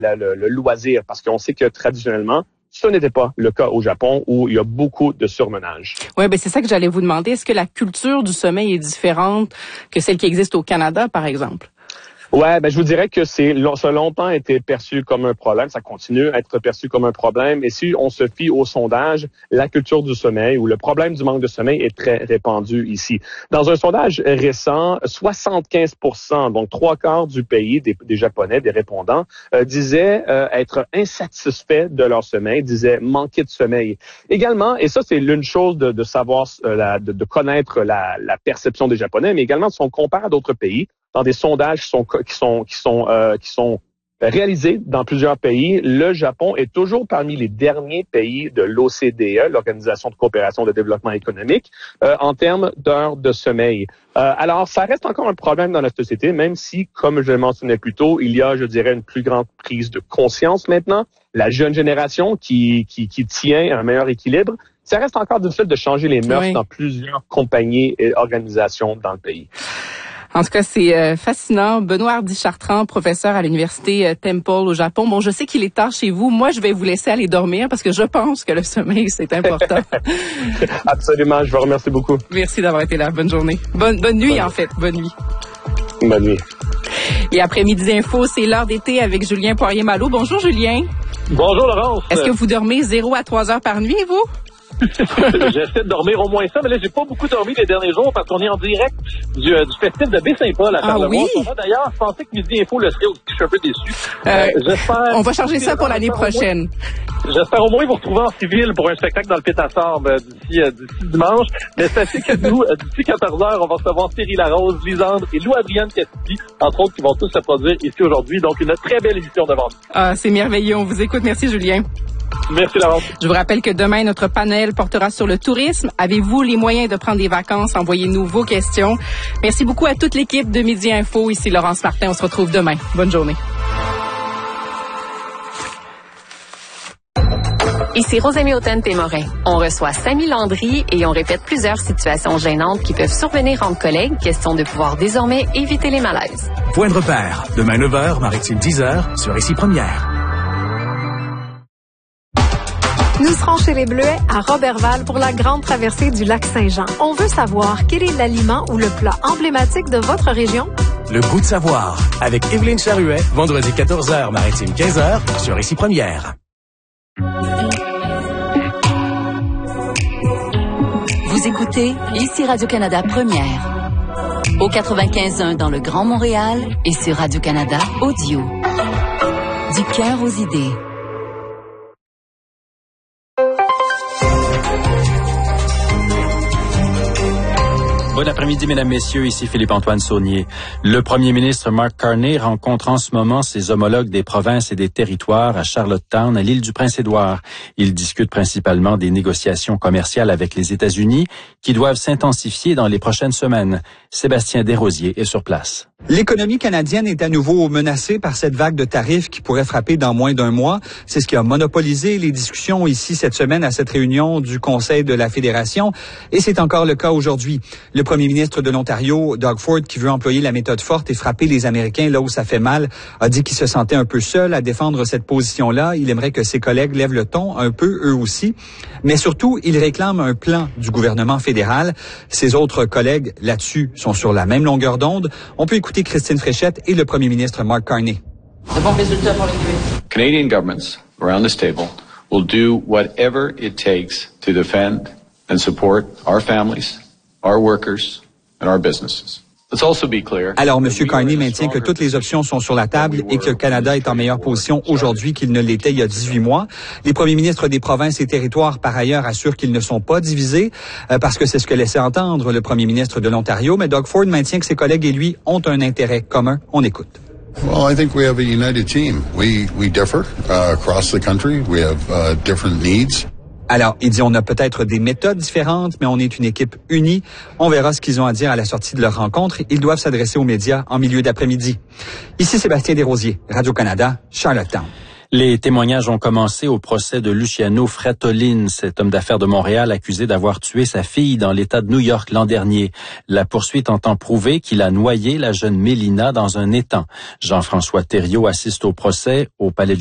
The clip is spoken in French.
le loisir, parce qu'on sait que traditionnellement, ce n'était pas le cas au Japon où il y a beaucoup de surmenage. Oui, c'est ça que j'allais vous demander. Est-ce que la culture du sommeil est différente que celle qui existe au Canada, par exemple? Ouais, je vous dirais que ça a longtemps été perçu comme un problème. Ça continue à être perçu comme un problème. Et si on se fie au sondage, la culture du sommeil ou le problème du manque de sommeil est très répandu ici. Dans un sondage récent, 75%, donc 3/4 du pays des Japonais, des répondants, disaient être insatisfaits de leur sommeil, disaient manquer de sommeil. Également, et ça c'est l'une chose de savoir, de connaître la perception des Japonais, mais également si on compare à d'autres pays, dans des sondages qui sont réalisés dans plusieurs pays, le Japon est toujours parmi les derniers pays de l'OCDE, l'Organisation de coopération de développement économique, en termes d'heures de sommeil. Alors, ça reste encore un problème dans la société, même si, comme je le mentionnais plus tôt, il y a, je dirais, une plus grande prise de conscience maintenant. La jeune génération qui tient un meilleur équilibre. Ça reste encore difficile de changer les mœurs dans plusieurs compagnies et organisations dans le pays. En tout cas, c'est fascinant. Benoît Hardy-Chartrand, professeur à l'université Temple au Japon. Bon, je sais qu'il est tard chez vous. Moi, je vais vous laisser aller dormir parce que je pense que le sommeil, c'est important. Absolument. Je vous remercie beaucoup. Merci d'avoir été là. Bonne journée. Bonne nuit, en fait. Bonne nuit. Bonne nuit. Et après Midi Info, c'est l'heure d'été avec Julien Poirier-Malo. Bonjour, Julien. Bonjour, Laurence. Est-ce que vous dormez 0 à 3 heures par nuit, vous? J'essaie de dormir au moins ça, mais là, j'ai pas beaucoup dormi les derniers jours parce qu'on est en direct du festival de Baie-Saint-Paul à Charlevoix. Oui? D'ailleurs, je pensais que Midi Info le serait aussi. Je suis un peu déçu. On va changer ça pour l'année prochaine. J'espère au moins vous retrouver en civil pour un spectacle dans le Pétassarbe d'ici dimanche. Mais sachez que nous, d'ici 14h, on va recevoir Thierry Larose, Lisandre et Lou-Adrienne Castilly, entre autres, qui vont tous se produire ici aujourd'hui. Donc, une très belle émission devant nous. Ah, c'est merveilleux. On vous écoute. Merci, Julien. Merci, Laurence. Je vous rappelle que demain, notre panel portera sur le tourisme. Avez-vous les moyens de prendre des vacances? Envoyez-nous vos questions. Merci beaucoup à toute l'équipe de Midi Info. Ici Laurence Martin. On se retrouve demain. Bonne journée. Ici Rosemée Automne-Témorin. On reçoit Samy Landry et on répète plusieurs situations gênantes qui peuvent survenir entre collègues, question de pouvoir désormais éviter les malaises. Point de repère. Demain 9h, Maritime 10h, sur Ici Première. Nous serons chez les Bleuets à Roberval pour la grande traversée du lac Saint-Jean. On veut savoir quel est l'aliment ou le plat emblématique de votre région. Le goût de savoir, avec Évelyne Charuet, vendredi 14h, Maritime 15h, sur Ici Première. Vous écoutez Ici Radio-Canada Première. Au 95.1 dans le Grand Montréal et sur Radio-Canada Audio. Du cœur aux idées. Bon après-midi, mesdames, messieurs. Ici Philippe-Antoine Saunier. Le premier ministre Mark Carney rencontre en ce moment ses homologues des provinces et des territoires à Charlottetown, à l'île du Prince-Édouard. Il discute principalement des négociations commerciales avec les États-Unis qui doivent s'intensifier dans les prochaines semaines. Sébastien Desrosiers est sur place. L'économie canadienne est à nouveau menacée par cette vague de tarifs qui pourrait frapper dans moins d'un mois. C'est ce qui a monopolisé les discussions ici cette semaine à cette réunion du Conseil de la Fédération. Et c'est encore le cas aujourd'hui. Le premier ministre de l'Ontario, Doug Ford, qui veut employer la méthode forte et frapper les Américains là où ça fait mal, a dit qu'il se sentait un peu seul à défendre cette position-là. Il aimerait que ses collègues lèvent le ton un peu, eux aussi. Mais surtout, il réclame un plan du gouvernement fédéral. Ses autres collègues, là-dessus, sont sur la même longueur d'onde. On peut écouter Christine Fréchette et le premier ministre Mark Carney. De bons résultats pour le Québec. Canadian governments around this table will do whatever it takes to defend and support our families, our workers and our businesses. Let's also be clear. Alors, M. Carney maintient que toutes les options sont sur la table et que le Canada est en meilleure position aujourd'hui qu'il ne l'était il y a 18 mois. Les premiers ministres des provinces et territoires, par ailleurs, assurent qu'ils ne sont pas divisés parce que c'est ce que laissait entendre le premier ministre de l'Ontario. Mais Doug Ford maintient que ses collègues et lui ont un intérêt commun. On écoute. Well, I think we have a united team. We differ across the country. We have different needs. Alors, il dit on a peut-être des méthodes différentes, mais on est une équipe unie. On verra ce qu'ils ont à dire à la sortie de leur rencontre. Ils doivent s'adresser aux médias en milieu d'après-midi. Ici Sébastien Desrosiers, Radio-Canada, Charlottetown. Les témoignages ont commencé au procès de Luciano Fratolin, cet homme d'affaires de Montréal accusé d'avoir tué sa fille dans l'État de New York l'an dernier. La poursuite entend prouver qu'il a noyé la jeune Mélina dans un étang. Jean-François Thériault assiste au procès au Palais